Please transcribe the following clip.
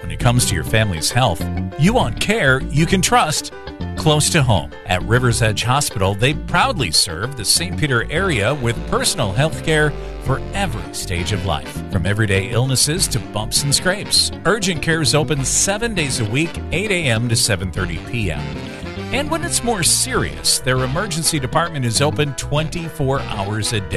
when it comes to your family's health. You want care you can trust close to home. At Rivers Edge Hospital, they proudly serve the St. Peter area with personal health care for every stage of life, from everyday illnesses to bumps and scrapes. Urgent care is open 7 days a week, 8 a.m. to 7:30 p.m. And when it's more serious, their emergency department is open 24 hours a day.